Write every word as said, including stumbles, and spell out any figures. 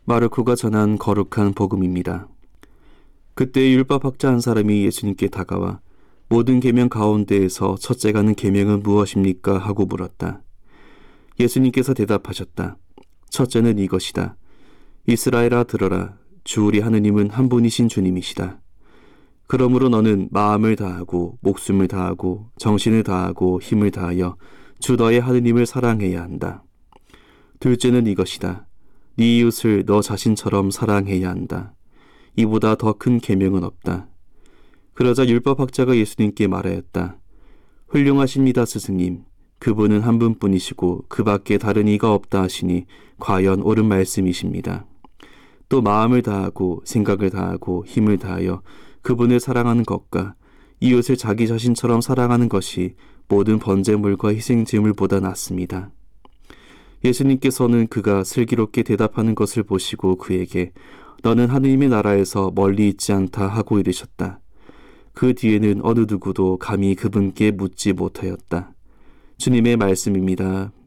마르코가 전한 거룩한 복음입니다. 그때 율법학자 한 사람이 예수님께 다가와 모든 계명 가운데에서 첫째가는 계명은 무엇입니까? 하고 물었다. 예수님께서 대답하셨다. 첫째는 이것이다. 이스라엘아 들어라. 주 우리 하느님은 한 분이신 주님이시다. 그러므로 너는 마음을 다하고 목숨을 다하고 정신을 다하고 힘을 다하여 주 너의 하느님을 사랑해야 한다. 둘째는 이것이다. 네 이웃을 너 자신처럼 사랑해야 한다. 이보다 더 큰 계명은 없다. 그러자 율법학자가 예수님께 말하였다. 훌륭하십니다, 스승님. 그분은 한 분뿐이시고 그 밖에 다른 이가 없다 하시니 과연 옳은 말씀이십니다. 또 마음을 다하고 생각을 다하고 힘을 다하여 그분을 사랑하는 것과 이웃을 자기 자신처럼 사랑하는 것이 모든 번제물과 희생제물보다 낫습니다. 예수님께서는 그가 슬기롭게 대답하는 것을 보시고 그에게 너는 하느님의 나라에서 멀리 있지 않다 하고 이르셨다. 그 뒤에는 어느 누구도 감히 그분께 묻지 못하였다. 주님의 말씀입니다.